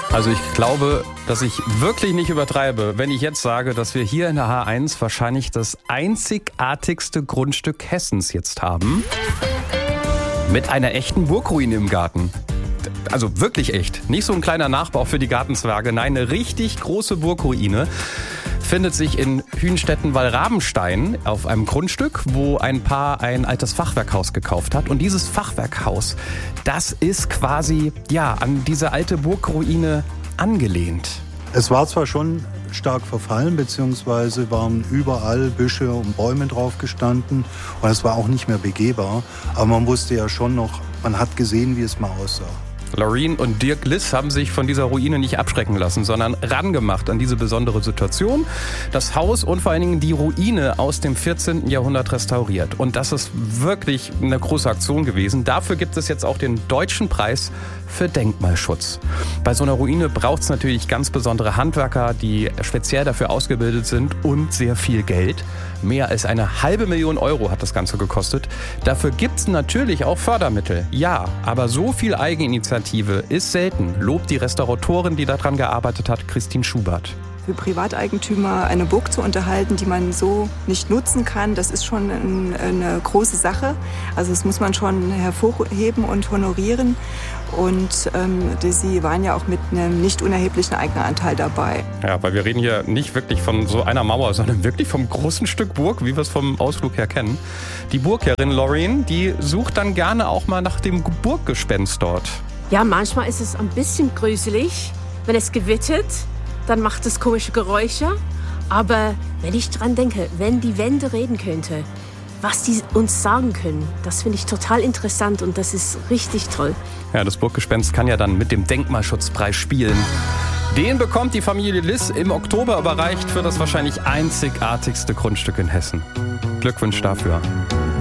Also ich glaube, dass ich wirklich nicht übertreibe, wenn ich jetzt sage, dass wir hier in der H1 wahrscheinlich das einzigartigste Grundstück Hessens jetzt haben. Mit einer echten Burgruine im Garten. Also wirklich echt. Nicht so ein kleiner Nachbau für die Gartenzwerge. Nein, eine richtig große Burgruine findet sich in Hünstetten-Wallrabenstein auf einem Grundstück, wo ein Paar ein altes Fachwerkhaus gekauft hat. Und dieses Fachwerkhaus, das ist quasi an diese alte Burgruine angelehnt. Es war zwar schon stark verfallen, beziehungsweise waren überall Büsche und Bäume drauf gestanden und es war auch nicht mehr begehbar. Aber man wusste ja schon noch, man hat gesehen, wie es mal aussah. Loreen und Dirk Liss haben sich von dieser Ruine nicht abschrecken lassen, sondern rangemacht an diese besondere Situation. Das Haus und vor allen Dingen die Ruine aus dem 14. Jahrhundert restauriert. Und das ist wirklich eine große Aktion gewesen. Dafür gibt es jetzt auch den Deutschen Preis für Denkmalschutz. Bei so einer Ruine braucht es natürlich ganz besondere Handwerker, die speziell dafür ausgebildet sind und sehr viel Geld. Mehr als 500.000 Euro hat das Ganze gekostet. Dafür gibt es natürlich auch Fördermittel. Ja, aber so viel Eigeninitiative ist selten, lobt die Restauratorin, die daran gearbeitet hat, Christine Schubert. Für Privateigentümer eine Burg zu unterhalten, die man so nicht nutzen kann, das ist schon eine große Sache. Also das muss man schon hervorheben und honorieren. Und sie waren ja auch mit einem nicht unerheblichen Eigenanteil dabei. Ja, weil wir reden hier nicht wirklich von so einer Mauer, sondern wirklich vom großen Stück Burg, wie wir es vom Ausflug her kennen. Die Burgherrin Loreen, die sucht dann gerne auch mal nach dem Burggespenst dort. Ja, manchmal ist es ein bisschen gruselig, wenn es gewittert. Dann macht es komische Geräusche. Aber wenn ich dran denke, wenn die Wände reden könnte, was die uns sagen können, das finde ich total interessant und das ist richtig toll. Ja, das Burggespenst kann ja dann mit dem Denkmalschutzpreis spielen. Den bekommt die Familie Liss im Oktober überreicht für das wahrscheinlich einzigartigste Grundstück in Hessen. Glückwunsch dafür.